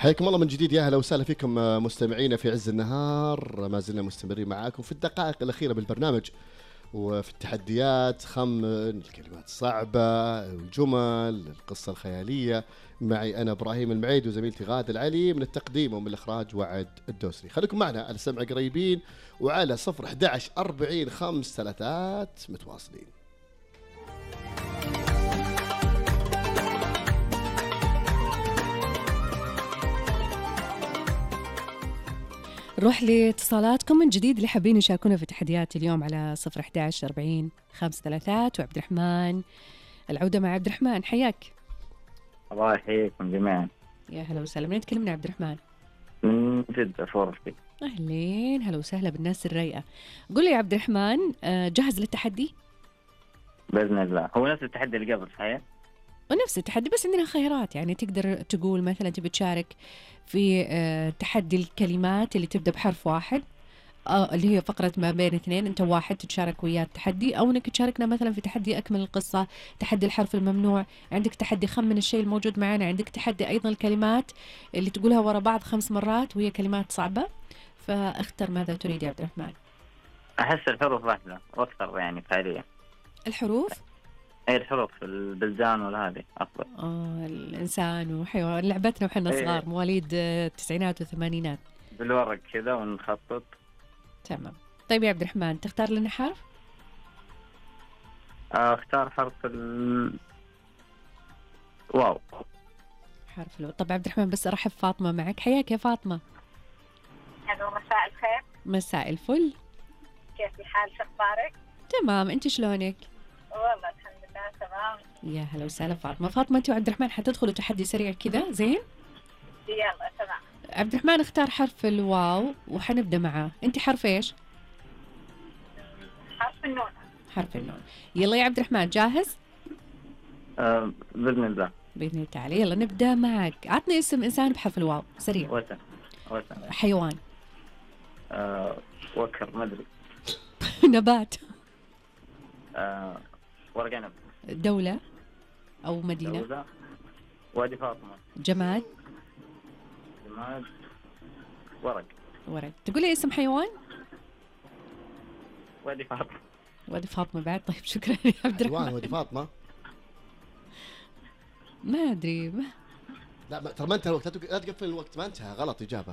حياكم الله من جديد، يا هلا وسهلا فيكم مستمعينا في عز النهار. ما زلنا مستمرين معاكم في الدقائق الأخيرة بالبرنامج وفي التحديات. خمن الكلمات الصعبة، الجمل، القصة الخيالية. معي أنا إبراهيم المعيد وزميلتي غادة العلي، من التقديم ومن الإخراج وعد الدوسري. خليكم معنا على السمع قريبين وعلى 011 40 5 3 متواصلين. نروح لاتصالاتكم من جديد اللي حابين يشاركونا في تحديات اليوم على 011 40 5 3. وعبد الرحمن العودة مع عبد الرحمن، حياك. الله يحييكم جميعا. يا هلا وسهلا. من تكلمنا عبد الرحمن؟ من جدة فورستي. أهلين، هلا وسهلا بالناس الرايقة. قل لي يا عبد الرحمن، جاهز للتحدي؟ بإذن الله. هو نفس التحدي اللي قبل صحيح؟ ونفس التحدي بس عندنا خيارات، يعني تقدر تقول مثلا تبي تشارك في تحدي الكلمات اللي تبدأ بحرف واحد، اللي هي فقرة ما بين اثنين، انت واحد تتشارك وياه التحدي، او انك تشاركنا مثلا في تحدي اكمل القصة، تحدي الحرف الممنوع، عندك تحدي خمن الشيء الموجود معنا، عندك تحدي ايضا الكلمات اللي تقولها ورا بعض 5 مرات وهي كلمات صعبة. فاختر ماذا تريد يا عبد الرحمن. أحس الحروف واحدة وأكثر يعني فعالية. الحروف؟ أي الحروف، البلدان والهذه أفضل. الإنسان وحيوان، لعبتنا وحنا صغار مواليد التسعينات والثمانينات. بالورق كذا ونخطط. تمام. طيب يا عبد الرحمن، تختار لنا حرف؟ اختار حرف واو. حرف الواو. طب عبد الرحمن بس أرحب فاطمة معك، حياك يا فاطمة. ألو، مساء الخير. مساء الفل. كيف الحال، شو أخبارك؟ تمام، أنت شلونك؟ والله الحمد لله تمام. يا هلا وسهلا فاطمة. فاطمة أنت وعبد الرحمن حتدخلوا تحدي سريع كذا، زين؟ يلا تمام. عبد الرحمن اختار حرف الواو وحنبدأ معاه. أنت حرف إيش؟ حرف النون. حرف النون. يلا يا عبد الرحمن، جاهز؟ بإذن الله. بإذن الله تعالى. يلا نبدأ معك. عطني اسم إنسان بحرف الواو سريع. وسن. حيوان. وكر ما أدري. نبات. ورق عنب. دولة أو مدينة. دولة. وادي فاطمة. جماد. جماد. ورق. تقول لي اسم حيوان؟ وادي فاطمة. وادي فاطمة بعد. طيب شكرا يا عبد الرحمن. حيوان وادي فاطمة؟ ما أدري لا ترى ما انتهى الوقت، لا تقفل الوقت، ما انتهى، غلط إجابة.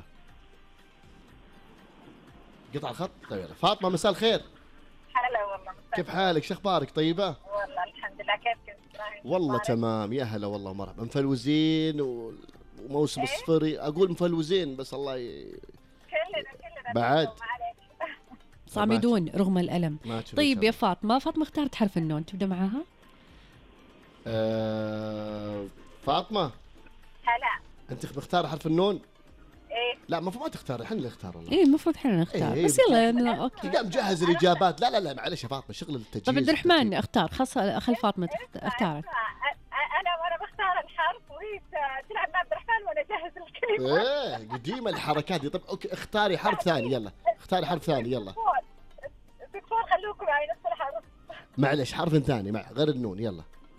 قطع الخط. طيب يلا فاطمة، مساء الخير. هلا والله. مساء. كيف حالك؟ شو اخبارك؟ طيبة؟ والله الحمد لله. كيف كنت إبراهيم؟ والله تمام، يا هلا والله ومرحبا. مفلوزين وموسم الصفري، اقول مفلوزين بس الله كلنا بعد صامدون رغم الألم. طيب يا فاطمة اختارت حرف النون، تبدأ معاها. فاطمة. هلا. انت مختار حرف النون؟ ايه. لا المفروض ما تختار، احنا اللي نختار والله. ايه المفروض احنا نختار. بس يلا اوكي. قام مجهز الاجابات. لا معلش يا فاطمة، شغل التجهيز. طب عبد الرحمن اختار، خل فاطمة اختارت. انا بختار الحرف وهي تلعب مع عبد الرحمن وانا اجهز الكلمه. ايه قديمة الحركات دي. طب اوكي، اختاري حرف ثاني يلا. اختاري حرف ثاني يلا. دكتور خلوكم معي نفس الحرف. معلش حرف ثاني مع غير النون يلا.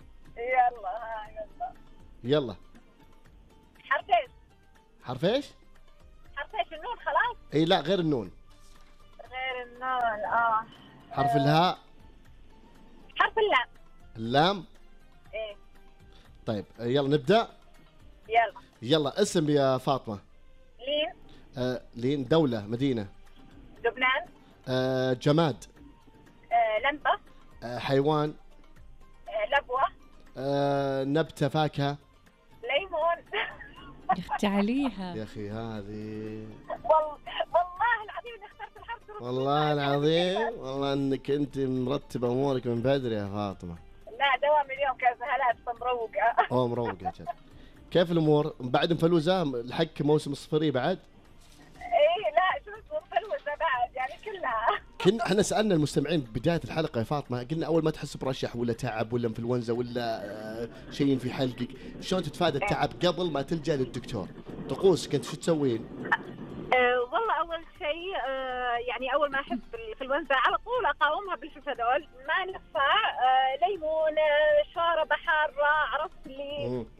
يلا. حرف ايش؟ حرف ايش؟ حرف ايش؟ النون خلاص؟ اي لا غير النون. غير النون. حرف الهاء. حرف اللام. اللام. ايه. طيب يلا نبدأ. يلا اسم يا فاطمة. لين. لين. دولة. مدينة. لبنان. جماد. لمبة. حيوان. لبوة. نبتة. فاكهة. ليمون. يا اختي عليها يا أخي هذه والله العظيم إني اخترت الحرف. والله العظيم والله إنك أنت مرتبة أمورك من بدري يا فاطمة. لا دوام اليوم كزهلات فمروقة. مروقة جد. كيف الأمور؟ بعد مفلوزة الحق موسم الصفري بعد؟ إيه لا شو مفلوزة بعد يعني كلها. احنا سألنا المستمعين بداية الحلقة يا فاطمة، قلنا أول ما تحس برشح ولا تعب ولا انفلونزا ولا شيء في حلقك، شلون تتفادى التعب قبل ما تلجأ للدكتور؟ طقوس كنت شو تسوين؟ والله أول شيء يعني أول ما أحس بالإنفلونزا على طول أقاومها بالفيتادول، ما نفع ليمون شوربة حارة، عرفت اللي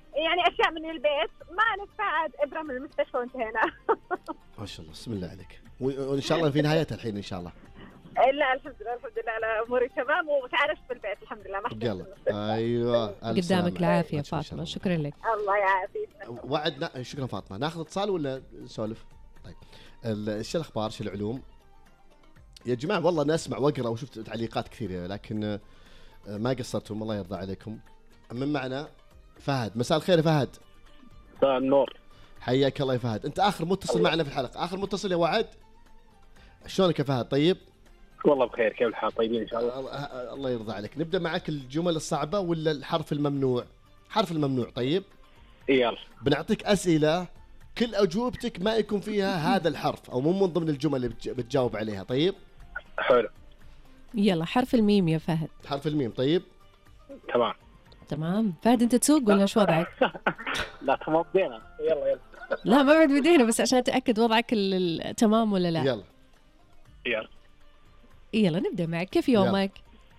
يعني اشياء من البيت، ما نتفاعد ابره من المستشفى وانتهينا. ما شاء الله بسم الله عليك، وان شاء الله في نهايتها الحين ان شاء الله. لا الحمد لله على اموري تمام، وتعالجت في البيت الحمد لله. ما يلا ايوه قدامك العافيه فاطمه، شكرا لك. الله يعافيك. وعدنا. شكرا فاطمه. ناخذ اتصال ولا نسولف؟ طيب ايش الاخبار؟ ايش العلوم يا جماعه؟ والله انا اسمع واقرا وشفت تعليقات كثيره، لكن ما قصرتم، الله يرضى عليكم. من معنا فهد. مساء الخير يا فهد. مساء النور. حياك الله يا فهد، انت اخر متصل معنا في الحلقه، اخر متصل يا وعد. شلونك يا فهد؟ طيب والله بخير، كيف الحال؟ طيبين ان شاء الله. الله يرضى عليك. نبدا معك الجمل الصعبه ولا الحرف الممنوع؟ حرف الممنوع. طيب يلا بنعطيك اسئله كل اجوبتك ما يكون فيها هذا الحرف او مو من ضمن الجمل اللي بتجاوب عليها. طيب حلو. يلا حرف الميم يا فهد. حرف الميم. طيب تمام. فهد انت تسوق ولا شو وضعك؟ لا تمام بدينا. يلا لا ما بعد بدينا، بس عشان اتاكد وضعك تمام ولا لا. يلا نبدا معك. كيف يومك؟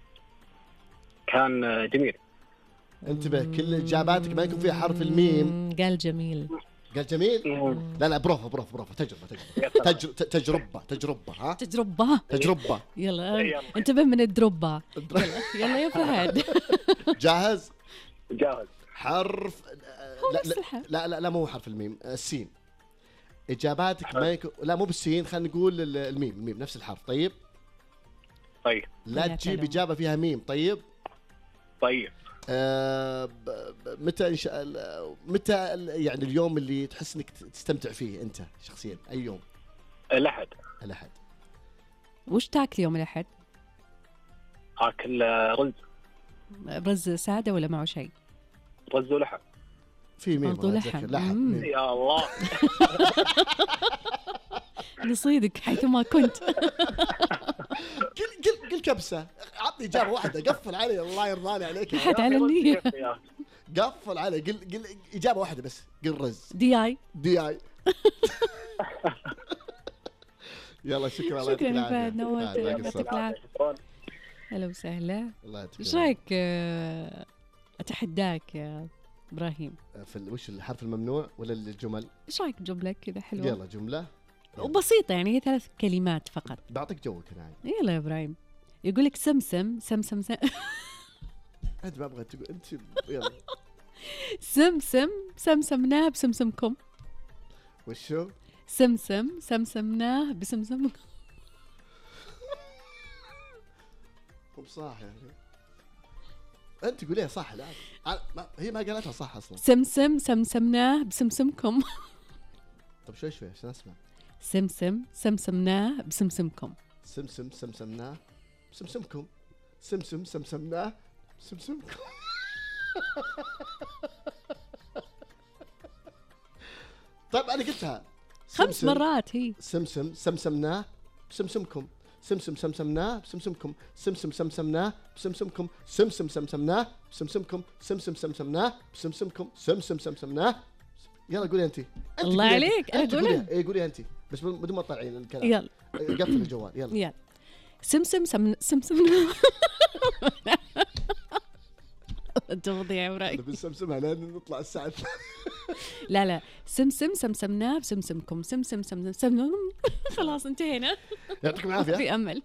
كان جميل. انتبه كل اجاباتك ما يكون فيها حرف الميم. قال جميل. قال جميل. لا برافو تجربه ها تجربه. يلا انتبه من الدروبة. يلا يا فهد. جاهز. حرف لا مو حرف الميم. السين. اجاباتك ما يكون، لا مو بالسين، خلينا نقول الميم نفس الحرف. طيب لا تجيب اجابه فيها ميم. طيب متى يعني اليوم اللي تحس انك تستمتع فيه انت شخصيا؟ اي يوم؟ الأحد. وش تاكل يوم الأحد؟ اكل رز سادة ولا معه شيء؟ رز ولحم. في ميم برضو لحم. يا الله. نصيدك حيثما كنت. قل كبسة. عطني إجابة واحدة. قفل علي الله يرضاني عليك. حد على النية. قفل علي. قل إجابة واحدة بس. قل رز. دي اي. يلا شكرا يا فهد. نورت. يعطيك العافية. هلا وسهلا. ايش رايك اتحداك يا ابراهيم في وش الحرف الممنوع ولا الجمل؟ ايش رايك جملة كذا حلوة؟ يلا جملة وبسيطة يعني، هي 3 كلمات فقط. بعطيك جوك هنا. يلا يا ابراهيم. يقول لك سمسم. انت ما ابغى تقول انت. يلا سمسمناه بسمسمكم. وشو؟ سمسمناه بسمسمكم. مو بصح يعني. انت قوليها صح. لا هي ما قالتها صح اصلا. سمسمناه بسمسمكم. طب شوي عشان اسمع. سمسمناه بسمسمكم. سمسمناه بسمسمكم. سمسمناه بسمسمكم. طيب انا قلتها 5 مرات. هي سمسمناه بسمسمكم. سمسمناه بسمسمكم. سمسمناه بسمسمكم. سمسمناه بسمسمكم. سمسمناه بسمسمكم. يلا قولي انت. الله عليك. انا اقولها. اي قولي انت بس بدون ما تطلعين الكلام. يلا قفل الجوال. يلا سمسم. انت مضيع يا ابراهيم. بنسمسمها لين نطلع الساعه. لا سمسمناه بسمسمكم. خلاص انتهينا. يعطيكم العافيه. في امل.